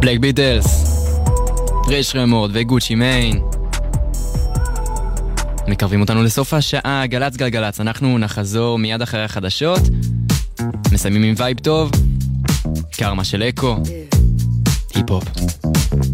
בלק ביטלס, פרש רמורד וגוצ'י מיין מקרבים אותנו לסוף השעה. גלץ גלגלץ, אנחנו נחזור מיד אחרי החדשות, מסיימים עם וייב טוב, קרמה של אקו, היפ-הופ.